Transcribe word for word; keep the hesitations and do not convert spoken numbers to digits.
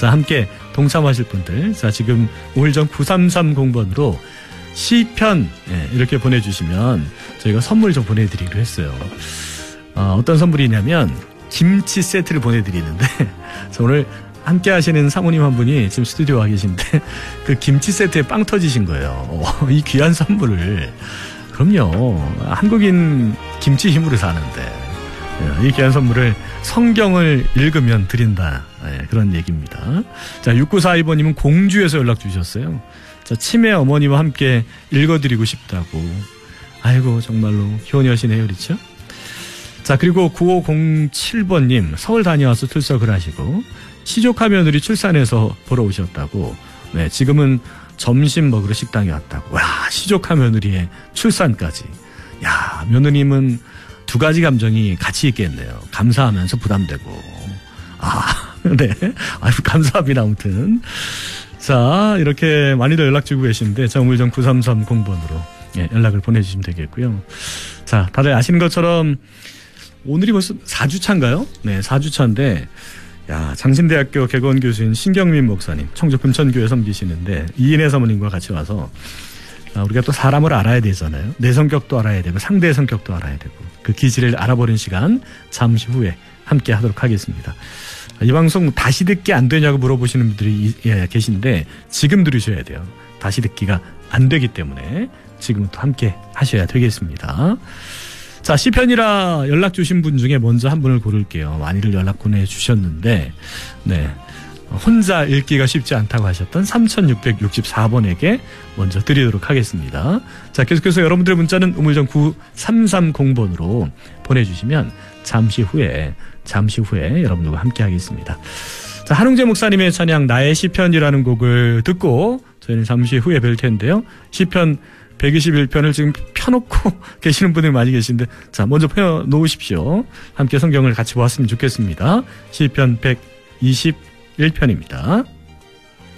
자, 함께 동참하실 분들. 자, 지금 우물정 구삼삼공 번으로 시편, 예, 이렇게 보내주시면 저희가 선물 좀 보내드리기로 했어요. 어, 어떤 선물이냐면 김치 세트를 보내드리는데 오늘 함께 하시는 사모님 한 분이 지금 스튜디오에 와 계신데 그 김치 세트에 빵 터지신 거예요. 어, 이 귀한 선물을. 그럼요. 한국인 김치 힘으로 사는데 이 귀한 선물을 성경을 읽으면 드린다. 네, 그런 얘기입니다. 자, 육구사이 번님은 공주에서 연락 주셨어요. 자, 치매 어머니와 함께 읽어드리고 싶다고. 아이고, 정말로 효녀시네요, 그렇죠? 자, 그리고 구오공칠 번님 서울 다녀와서 출석을 하시고 시조카 며느리 출산해서 보러 오셨다고. 네, 지금은 점심 먹으러 식당에 왔다고. 와, 시조카 며느리의 출산까지. 야, 며느님은 두 가지 감정이 같이 있겠네요. 감사하면서 부담되고. 아, 네. 아유, 감사합니다, 아무튼. 자, 이렇게 많이들 연락 주고 계신데, 자, 우물정 구삼삼공 번으로 예, 연락을 보내주시면 되겠고요. 자, 다들 아시는 것처럼 오늘이 벌써 사 주차인가요? 네, 사 주차인데, 야, 장신대학교 개건 교수인 신경민 목사님, 청주 금천교회 섬기시는데, 이인혜 사모님과 같이 와서, 아, 우리가 또 사람을 알아야 되잖아요. 내 성격도 알아야 되고, 상대의 성격도 알아야 되고, 그 기질을 알아보는 시간, 잠시 후에 함께 하도록 하겠습니다. 이 방송 다시 듣기 안 되냐고 물어보시는 분들이 예, 계신데, 지금 들으셔야 돼요. 다시 듣기가 안 되기 때문에, 지금부터 함께 하셔야 되겠습니다. 자, 시편이라 연락 주신 분 중에 먼저 한 분을 고를게요. 많이들 연락 보내주셨는데, 네. 혼자 읽기가 쉽지 않다고 하셨던 삼천육백육십사 번에게 먼저 드리도록 하겠습니다. 자, 계속해서 여러분들의 문자는 우물정 구삼삼공 번으로 보내주시면 잠시 후에, 잠시 후에 여러분들과 함께 하겠습니다. 자, 한웅재 목사님의 찬양, 나의 시편이라는 곡을 듣고 저희는 잠시 후에 뵐 텐데요. 시편 백이십일 편을 지금 펴놓고 계시는 분들이 많이 계신데, 자, 먼저 펴놓으십시오. 함께 성경을 같이 보았으면 좋겠습니다. 시편 백이십일 편입니다.